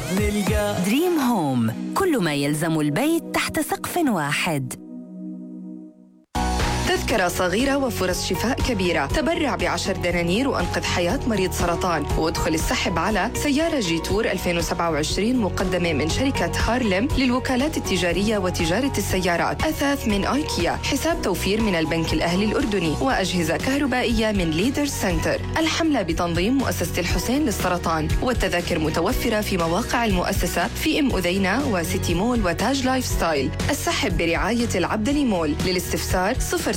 نلقى دريم هوم، كل ما يلزم البيت تحت سقف واحد. تذكرة صغيرة وفرص شفاء كبيرة. تبرع ب10 دنانير وأنقذ حياة مريض سرطان، وادخل السحب على سيارة جيتور 2027 مقدمة من شركة هارلم للوكالات التجارية وتجارة السيارات، أثاث من آيكيا، حساب توفير من البنك الأهلي الأردني، وأجهزة كهربائية من ليدرز سنتر. الحملة بتنظيم مؤسسة الحسين للسرطان، والتذاكر متوفرة في مواقع المؤسسة في أذينا وسيتي مول وتاج لايف ستايل. السحب برعاية العبدلي مول. للاستفسار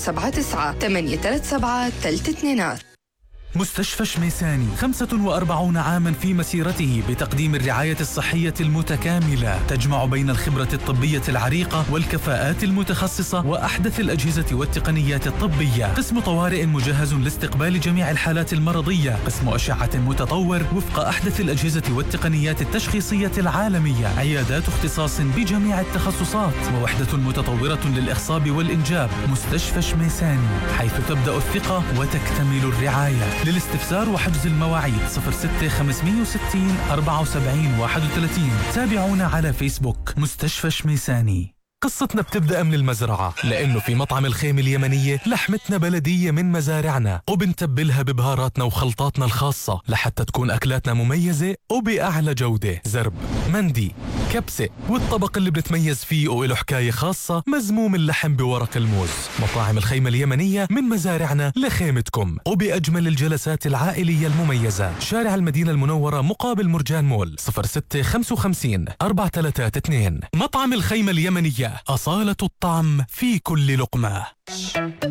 079-837-322. مستشفى شميساني 45 عاما في مسيرته بتقديم الرعاية الصحية المتكاملة، تجمع بين الخبرة الطبية العريقة والكفاءات المتخصصة وأحدث الأجهزة والتقنيات الطبية. قسم طوارئ مجهز لاستقبال جميع الحالات المرضية، قسم أشعة متطور وفق أحدث الأجهزة والتقنيات التشخيصية العالمية، عيادات اختصاص بجميع التخصصات، ووحدة متطورة للإخصاب والإنجاب. مستشفى شميساني، حيث تبدأ الثقة وتكتمل الرعاية. للاستفسار وحجز المواعيد 06-560-74-31. تابعونا على فيسبوك. مستشفى شميساني. قصتنا بتبدأ من المزرعة، لأنه في مطعم الخيمة اليمنية لحمتنا بلدية من مزارعنا، وبنتبلها ببهاراتنا وخلطاتنا الخاصة لحتى تكون أكلاتنا مميزة وبأعلى جودة. زرب، مندي، كبسة، والطبق اللي بنتميز فيه وله حكاية خاصة مزموم اللحم بورق الموز. مطاعم الخيمة اليمنية من مزارعنا لخيمتكم، وبأجمل الجلسات العائلية المميزة. شارع المدينة المنورة مقابل مرجان مول. 06-55-432. مطعم الخيمة اليمنية، أصالة الطعم في كل لقمة.